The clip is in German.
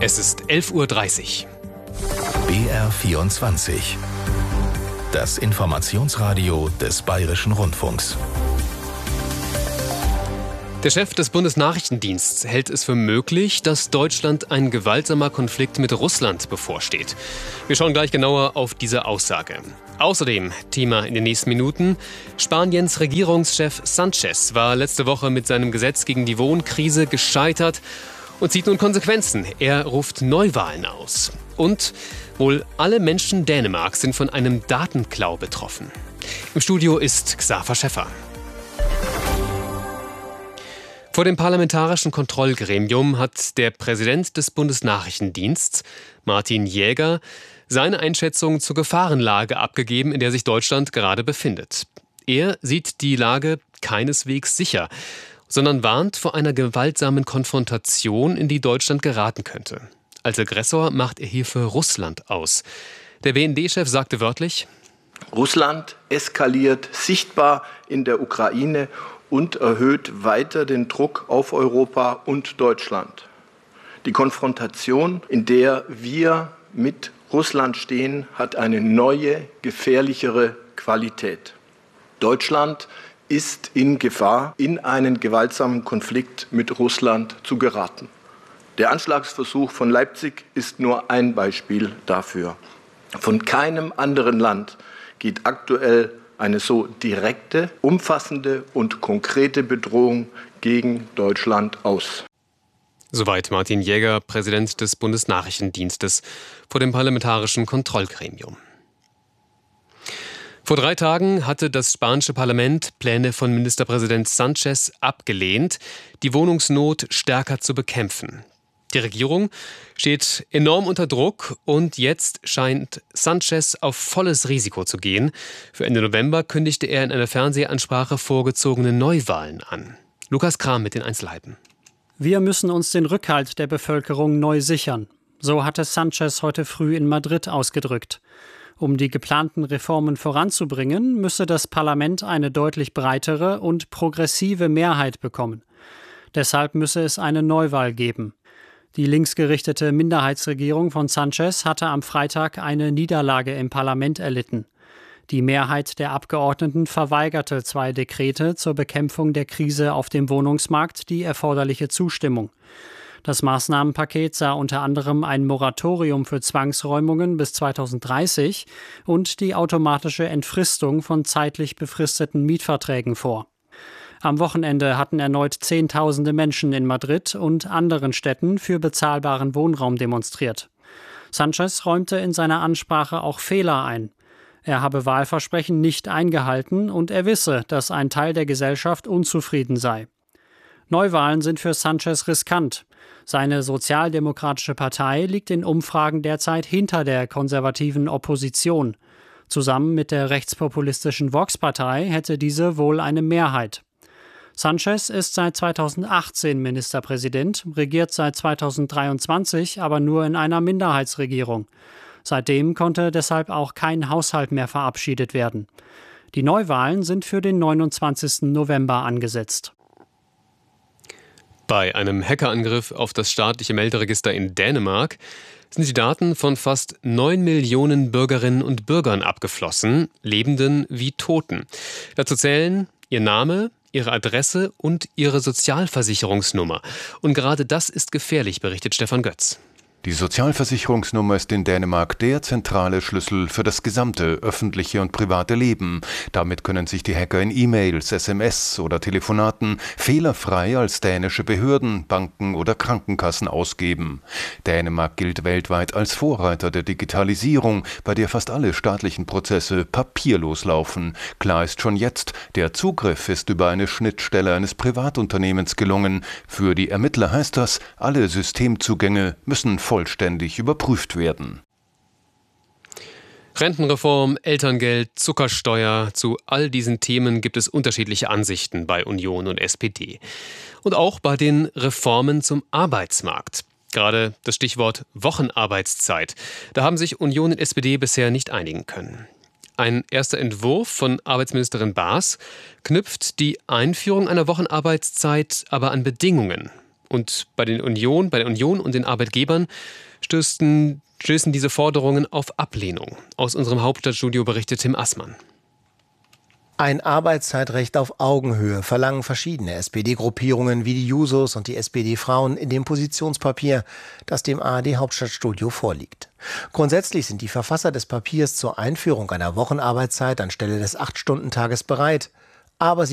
Es ist 11:30 Uhr. BR24. Das Informationsradio des Bayerischen Rundfunks. Der Chef des Bundesnachrichtendienstes hält es für möglich, dass Deutschland ein gewaltsamer Konflikt mit Russland bevorsteht. Wir schauen gleich genauer auf diese Aussage. Außerdem, Thema in den nächsten Minuten, Spaniens Regierungschef Sánchez war letzte Woche mit seinem Gesetz gegen die Wohnkrise gescheitert und zieht nun Konsequenzen. Er ruft Neuwahlen aus. Und wohl alle Menschen Dänemarks sind von einem Datenklau betroffen. Im Studio ist Xaver Schäffer. Vor dem Parlamentarischen Kontrollgremium hat der Präsident des Bundesnachrichtendienstes, Martin Jäger, seine Einschätzung zur Gefahrenlage abgegeben, in der sich Deutschland gerade befindet. Er sieht die Lage keineswegs sicher, sondern warnt vor einer gewaltsamen Konfrontation, in die Deutschland geraten könnte. Als Aggressor macht er hierfür Russland aus. Der BND-Chef sagte wörtlich: Russland eskaliert sichtbar in der Ukraine und erhöht weiter den Druck auf Europa und Deutschland. Die Konfrontation, in der wir mit Russland stehen, hat eine neue, gefährlichere Qualität. Deutschland ist in Gefahr, in einen gewaltsamen Konflikt mit Russland zu geraten. Der Anschlagsversuch von Leipzig ist nur ein Beispiel dafür. Von keinem anderen Land geht aktuell eine so direkte, umfassende und konkrete Bedrohung gegen Deutschland aus. Soweit Martin Jäger, Präsident des Bundesnachrichtendienstes, vor dem Parlamentarischen Kontrollgremium. Vor 3 Tagen hatte das spanische Parlament Pläne von Ministerpräsident Sánchez abgelehnt, die Wohnungsnot stärker zu bekämpfen. Die Regierung steht enorm unter Druck und jetzt scheint Sánchez auf volles Risiko zu gehen. Für Ende November kündigte er in einer Fernsehansprache vorgezogene Neuwahlen an. Lukas Kram mit den Einzelheiten. Wir müssen uns den Rückhalt der Bevölkerung neu sichern. So hatte Sánchez heute früh in Madrid ausgedrückt. Um die geplanten Reformen voranzubringen, müsse das Parlament eine deutlich breitere und progressive Mehrheit bekommen. Deshalb müsse es eine Neuwahl geben. Die linksgerichtete Minderheitsregierung von Sánchez hatte am Freitag eine Niederlage im Parlament erlitten. Die Mehrheit der Abgeordneten verweigerte 2 Dekrete zur Bekämpfung der Krise auf dem Wohnungsmarkt die erforderliche Zustimmung. Das Maßnahmenpaket sah unter anderem ein Moratorium für Zwangsräumungen bis 2030 und die automatische Entfristung von zeitlich befristeten Mietverträgen vor. Am Wochenende hatten erneut Zehntausende Menschen in Madrid und anderen Städten für bezahlbaren Wohnraum demonstriert. Sánchez räumte in seiner Ansprache auch Fehler ein. Er habe Wahlversprechen nicht eingehalten und er wisse, dass ein Teil der Gesellschaft unzufrieden sei. Neuwahlen sind für Sánchez riskant. Seine Sozialdemokratische Partei liegt in Umfragen derzeit hinter der konservativen Opposition. Zusammen mit der rechtspopulistischen Vox-Partei hätte diese wohl eine Mehrheit. Sánchez ist seit 2018 Ministerpräsident, regiert seit 2023 aber nur in einer Minderheitsregierung. Seitdem konnte deshalb auch kein Haushalt mehr verabschiedet werden. Die Neuwahlen sind für den 29. November angesetzt. Bei einem Hackerangriff auf das staatliche Melderegister in Dänemark sind die Daten von fast 9 Millionen Bürgerinnen und Bürgern abgeflossen, Lebenden wie Toten. Dazu zählen ihr Name, ihre Adresse und ihre Sozialversicherungsnummer. Und gerade das ist gefährlich, berichtet Stefan Götz. Die Sozialversicherungsnummer ist in Dänemark der zentrale Schlüssel für das gesamte öffentliche und private Leben. Damit können sich die Hacker in E-Mails, SMS oder Telefonaten fehlerfrei als dänische Behörden, Banken oder Krankenkassen ausgeben. Dänemark gilt weltweit als Vorreiter der Digitalisierung, bei der fast alle staatlichen Prozesse papierlos laufen. Klar ist schon jetzt, der Zugriff ist über eine Schnittstelle eines Privatunternehmens gelungen. Für die Ermittler heißt das, alle Systemzugänge müssen vollständig überprüft werden. Rentenreform, Elterngeld, Zuckersteuer, zu all diesen Themen gibt es unterschiedliche Ansichten bei Union und SPD. Und auch bei den Reformen zum Arbeitsmarkt. Gerade das Stichwort Wochenarbeitszeit. Da haben sich Union und SPD bisher nicht einigen können. Ein erster Entwurf von Arbeitsministerin Baas knüpft die Einführung einer Wochenarbeitszeit aber an Bedingungen. Und bei der Union und den Arbeitgebern stößen diese Forderungen auf Ablehnung. Aus unserem Hauptstadtstudio berichtet Tim Assmann. Ein Arbeitszeitrecht auf Augenhöhe verlangen verschiedene SPD-Gruppierungen wie die Jusos und die SPD-Frauen in dem Positionspapier, das dem ARD-Hauptstadtstudio vorliegt. Grundsätzlich sind die Verfasser des Papiers zur Einführung einer Wochenarbeitszeit anstelle des 8-Stunden-Tages bereit. Aber